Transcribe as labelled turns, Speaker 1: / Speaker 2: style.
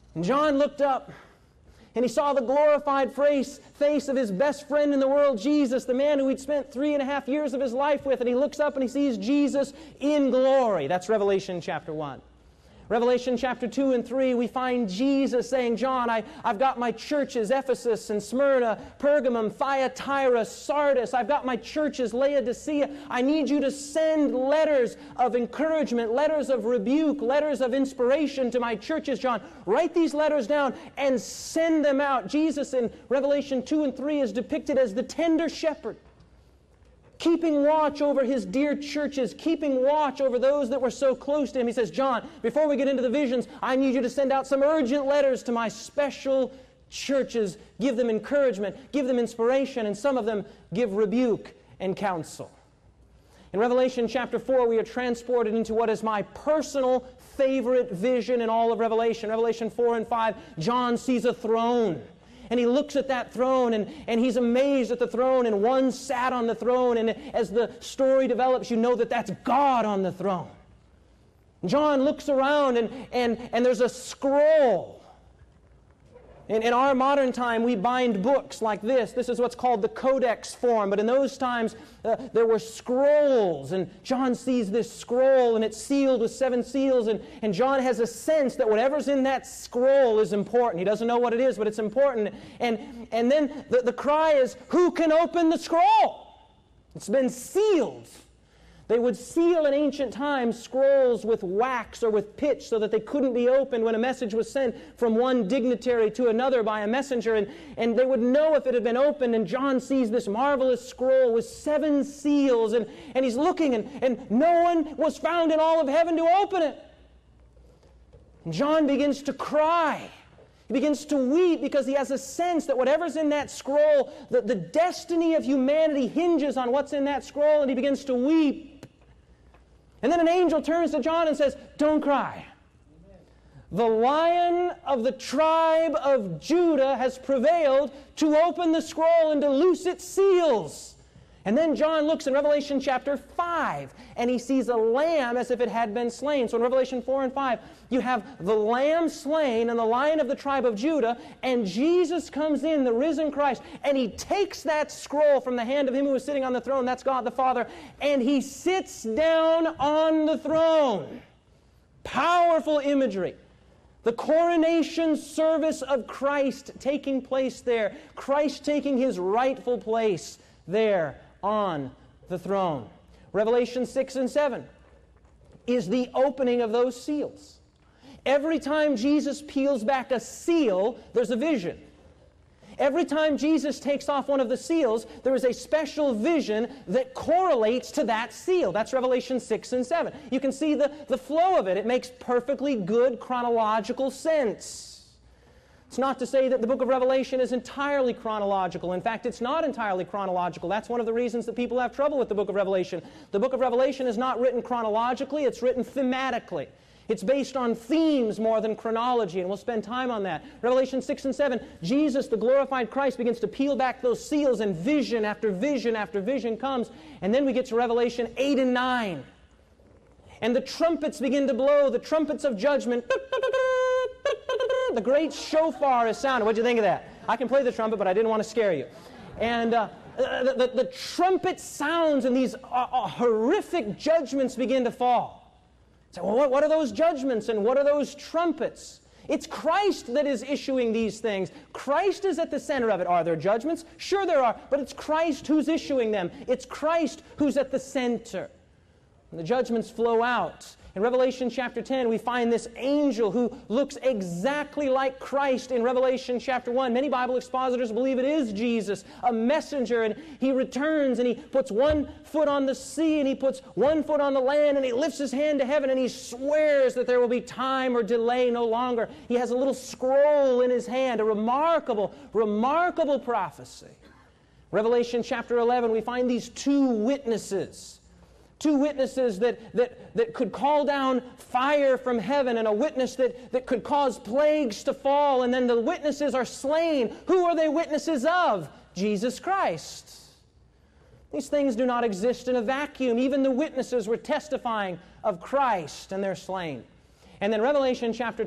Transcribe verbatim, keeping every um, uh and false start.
Speaker 1: And John looked up, and he saw the glorified face, face of his best friend in the world, Jesus, the man who he'd spent three and a half years of his life with. And he looks up and he sees Jesus in glory. That's Revelation chapter one. Revelation chapter two and three, we find Jesus saying, John, I, I've got my churches, Ephesus and Smyrna, Pergamum, Thyatira, Sardis. I've got my churches, Laodicea. I need you to send letters of encouragement, letters of rebuke, letters of inspiration to my churches, John. Write these letters down and send them out. Jesus in Revelation two and three is depicted as the tender shepherd, keeping watch over his dear churches, keeping watch over those that were so close to him. He says, John, before we get into the visions, I need you to send out some urgent letters to my special churches. Give them encouragement, give them inspiration, and some of them give rebuke and counsel. In Revelation chapter four, we are transported into what is my personal favorite vision in all of Revelation. Revelation four and five, John sees a throne. And he looks at that throne, and, and he's amazed at the throne, and one sat on the throne. And as the story develops, you know that that's God on the throne. John looks around, and, and, and there's a scroll. In, in our modern time, we bind books like this. This is what's called the codex form. But in those times, uh, there were scrolls. And John sees this scroll, and it's sealed with seven seals. And, and John has a sense that whatever's in that scroll is important. He doesn't know what it is, but it's important. And, and then the, the cry is, who can open the scroll? It's been sealed. They would seal in ancient times scrolls with wax or with pitch so that they couldn't be opened when a message was sent from one dignitary to another by a messenger. And, and they would know if it had been opened. And John sees this marvelous scroll with seven seals. And, and he's looking, and, and no one was found in all of heaven to open it. And John begins to cry. He begins to weep because he has a sense that whatever's in that scroll, that the destiny of humanity hinges on what's in that scroll, and he begins to weep. And then an angel turns to John and says, don't cry. The Lion of the tribe of Judah has prevailed to open the scroll and to loose its seals. And then John looks in Revelation chapter five, and he sees a lamb as if it had been slain. So in Revelation four and five, you have the lamb slain and the Lion of the tribe of Judah, and Jesus comes in, the risen Christ, and he takes that scroll from the hand of him who was sitting on the throne, that's God the Father, and he sits down on the throne. Powerful imagery. The coronation service of Christ taking place there. Christ taking his rightful place there on the throne. Revelation six and seven is the opening of those seals. Every time Jesus peels back a seal, there's a vision. Every time Jesus takes off one of the seals, there is a special vision that correlates to that seal. That's Revelation six and seven. You can see the, the flow of it. It makes perfectly good chronological sense. It's not to say that the book of Revelation is entirely chronological. In fact, it's not entirely chronological. That's one of the reasons that people have trouble with the book of Revelation. The book of Revelation is not written chronologically, it's written thematically. It's based on themes more than chronology, and we'll spend time on that. Revelation six and seven, Jesus, the glorified Christ, begins to peel back those seals, and vision after vision after vision comes. And then we get to Revelation eight and nine. And the trumpets begin to blow, the trumpets of judgment. The great shofar is sounded. What do you think of that? I can play the trumpet, but I didn't want to scare you. And uh, the, the, the trumpet sounds, and these uh, uh, horrific judgments begin to fall. So, well, what, what are those judgments, and what are those trumpets? It's Christ that is issuing these things. Christ is at the center of it. Are there judgments? Sure there are, but it's Christ who's issuing them. It's Christ who's at the center. And the judgments flow out. In Revelation chapter ten, we find this angel who looks exactly like Christ in Revelation chapter one. Many Bible expositors believe it is Jesus, a messenger, and he returns and he puts one foot on the sea and he puts one foot on the land, and he lifts his hand to heaven and he swears that there will be time or delay no longer. He has a little scroll in his hand, a remarkable, remarkable prophecy. Revelation chapter eleven, we find these two witnesses. Two witnesses that, that, that could call down fire from heaven, and a witness that, that could cause plagues to fall, and then the witnesses are slain. Who are they witnesses of? Jesus Christ. These things do not exist in a vacuum. Even the witnesses were testifying of Christ, and they're slain. And then Revelation chapter